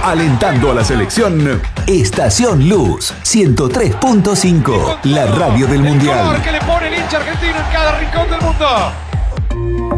Alentando a la selección, Estación Luz 103.5, la radio del Mundial. El color que le pone el hincha argentino en cada rincón del mundo.